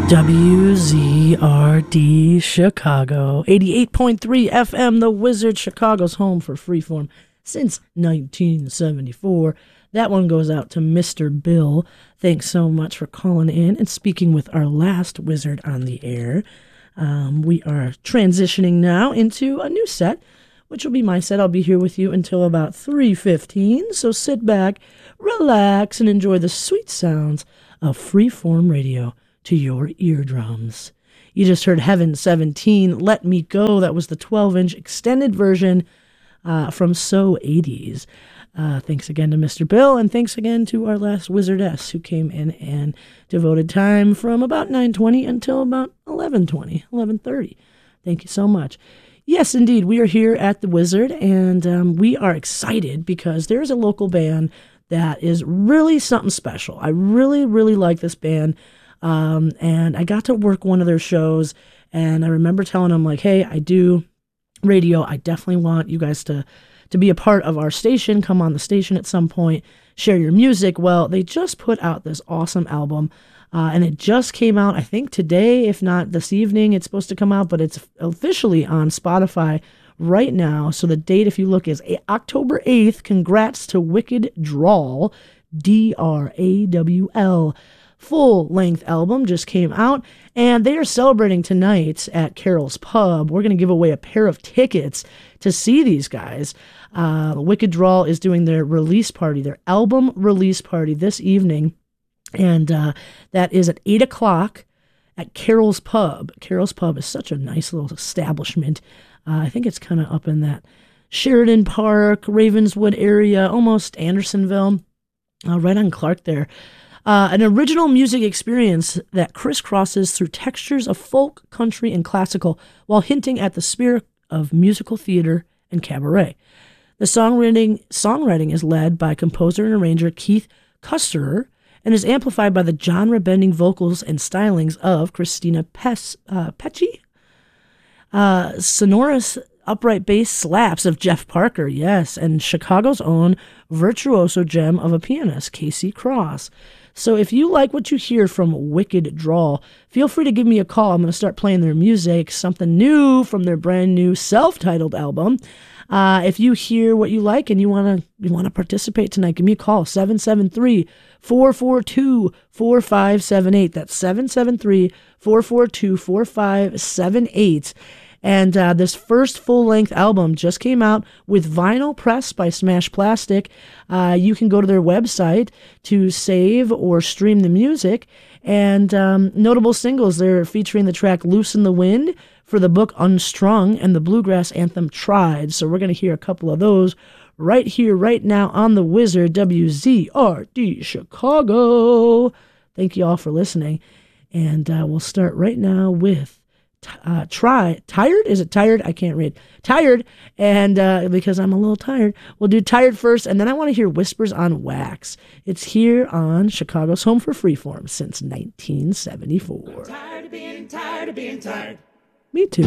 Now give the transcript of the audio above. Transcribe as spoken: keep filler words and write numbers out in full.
W Z R D Chicago, eighty-eight point three F M, The Wizard, Chicago's home for Freeform since nineteen seventy-four. That one goes out to Mister Bill. Thanks so much for calling in and speaking with our last Wizard on the air. Um, we are transitioning now into a new set, which will be my set. I'll be here with you until about three fifteen, so sit back, relax, and enjoy the sweet sounds of Freeform Radio to your eardrums. You just heard Heaven seventeen, Let Me Go. That was the twelve-inch extended version uh, from So eighties. Uh, thanks again to Mister Bill, and thanks again to our last Wizardess who came in and devoted time from about nine twenty until about eleven twenty, eleven thirty. Thank you so much. Yes, indeed, we are here at the Wizard, and um, we are excited because there's a local band that is really something special. I really, really like this band. Um, and I got to work one of their shows, and I remember telling them, like, hey, I do radio. I definitely want you guys to, to be a part of our station, come on the station at some point, share your music. Well, they just put out this awesome album, uh, and it just came out, I think today, if not this evening, it's supposed to come out, but it's officially on Spotify right now. So the date, if you look, is October eighth. Congrats to Wicked Drawl, D R A W L. Full-length album just came out, and they are celebrating tonight at Carol's Pub. We're going to give away a pair of tickets to see these guys. Uh, Wicked Drawl is doing their release party, their album release party this evening, and uh, that is at eight o'clock at Carol's Pub. Carol's Pub is such a nice little establishment. Uh, I think it's kind of up in that Sheridan Park, Ravenswood area, almost Andersonville, uh, right on Clark there. Uh, an original music experience that crisscrosses through textures of folk, country, and classical while hinting at the spirit of musical theater and cabaret. The songwriting, songwriting is led by composer and arranger Keith Kusterer and is amplified by the genre-bending vocals and stylings of Christina Pes, uh, Pecci. Uh, sonorous upright bass slaps of Jeff Parker, yes, and Chicago's own virtuoso gem of a pianist, Casey Cross. So if you like what you hear from Wicked Drawl, feel free to give me a call. I'm going to start playing their music, something new from their brand new self-titled album. Uh, if you hear what you like and you want to you want to participate tonight, give me a call, seven seven three, four four two, four five seven eight. That's seven seven three, four four two, four five seven eight. And uh, this first full-length album just came out with vinyl press by Smash Plastic. Uh, you can go to their website to save or stream the music. And um, notable singles, they're featuring the track Loose in the Wind for the book Unstrung and the bluegrass anthem Tried. So we're going to hear a couple of those right here, right now on The Wizard, W Z R D Chicago. Thank you all for listening. And uh, we'll start right now with Uh, try tired is it tired I can't read tired and uh because I'm a little tired, we'll do Tired first, and then I want to hear Whispers on Wax. It's here on Chicago's home for Freeform since nineteen seventy-four. I'm tired of being tired of being tired. Me too.